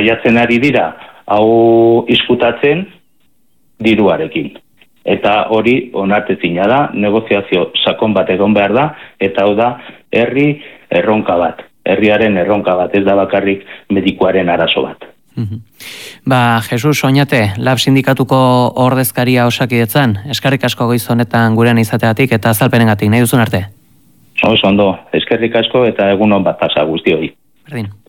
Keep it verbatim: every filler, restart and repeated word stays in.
saiatzen ari dira hau izkutatzen diruarekin. Eta hori onartezina da, negoziazio sakon bat egon behar da, eta hau da herri erronka bat. Herriaren erronka bat, ez da bakarrik medikuaren arazo bat. Ba, Jesus Oñate, Lab sindikatuko ordezkaria Osakidetzan, eskerrik asko goiz honetan gurean izateagatik eta azalpenengatik, nahi duzun arte? Oso ondo, eskerrik asko eta egun on bat pasa guztioi. Berdin.